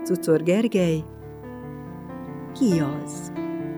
Cucor Gergely, ki az?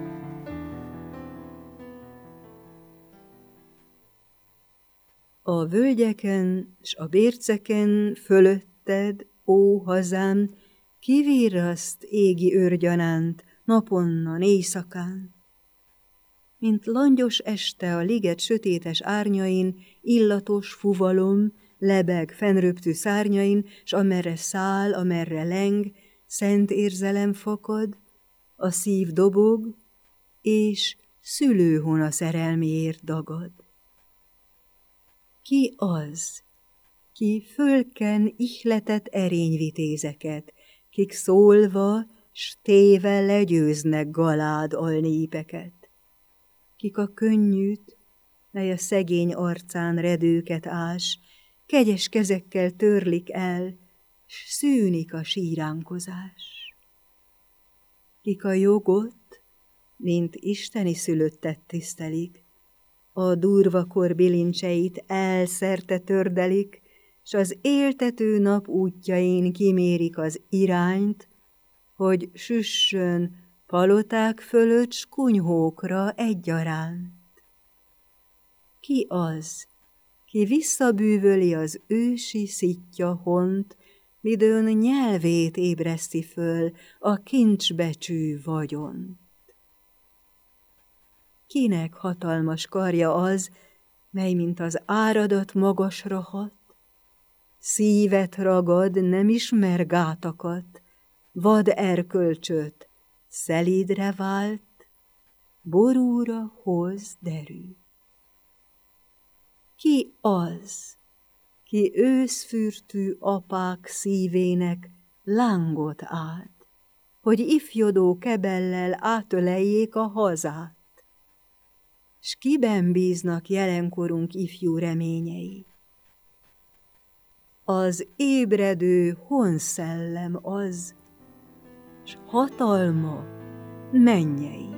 A völgyeken s a bérceken fölötted, ó hazám, kivirraszt égi őrgyanánt naponnan, éjszakán. Mint langyos este a liget sötétes árnyain, illatos fuvalom lebeg fennröptű szárnyain, s amerre száll, amerre leng, szent érzelem fakad, a szív dobog, és szülőhona szerelméért dagad. Ki az, ki fölken ihletett erényvitézeket, kik szólva s téve legyőznek galád alnépeket? Kik a könnyűt, mely a szegény arcán redőket ás, kegyes kezekkel törlik el, s szűnik a síránkozás? Kik a jogot, mint isteni szülöttet tisztelik, a durva kor bilincseit elszerte tördelik, s az éltető nap útjain kimérik az irányt, hogy süssön paloták fölött s kunyhókra egyaránt. Ki az, ki visszabűvöli az ősi szitja hont, midőn nyelvét ébreszti föl a kincsbecsű vagyont? Kinek hatalmas karja az, mely mint az áradat magasra hat, szívet ragad, nem ismer gátakat, vad erkölcsöt, szelídre vált, borúra hoz derű. Ki az, ki őszfürtű apák szívének lángot ad, hogy ifjodó kebellel átöleljék a hazát? S kiben bíznak jelenkorunk ifjú reményei? Az ébredő honszellem az, s hatalma mennyei.